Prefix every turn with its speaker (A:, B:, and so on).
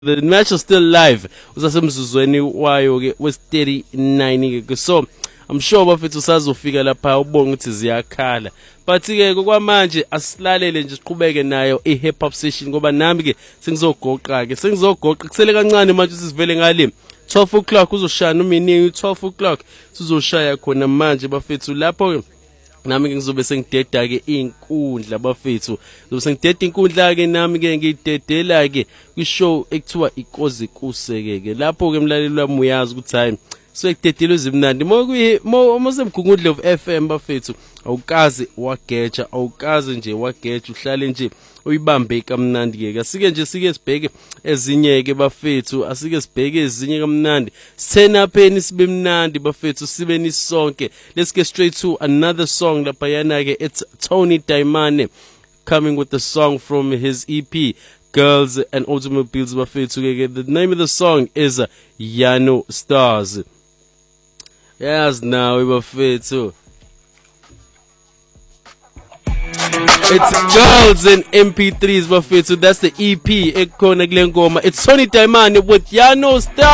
A: The match is still live. Usasemzuzweni wayo ke wes39 ke. So I'm sure bafethu usazofika lapha ubonga ukuthi ziyakhala. But ke kwamanje asilalele nje siqhubeke nayo ihip hop session ngoba nami ke sengizogoqa ke. Sengizogoqa kusele kancane manje sivele ngale. 12 o'clock uzoshaya umini 12 o'clock sizoshaya khona manje bafethu lapho nami ke ngizobe sengideda ke inkundla bafethu ngizobe sengideda inkundla ke nami ke ngidedela ke kwishow ekuthiwa ikoze kuseke ke lapho ke mlaleli wami uyazi ukuthi hayi sekudedela izimnandi mosemgungundle of FM bafethu awukazi wageja awukazi nje wageja uhlale nje uyibambe kamnandi ke asike nje sike sibheke ezinye ke bafethu asike sibheke ezinye kamnandi senapheni sibe mnandi bafethu sibe nisonke. Let's get straight to another song lapha yana ke. It's Tony Daimane coming with the song from his EP Girls and Automobiles bafethu ke. The name of the song is Yano Stars. Yes, now bafethu it's Girls and MP3s bafethu. That's the EP ekhona kule ngoma. It's Tony Daimane with Yano Stars.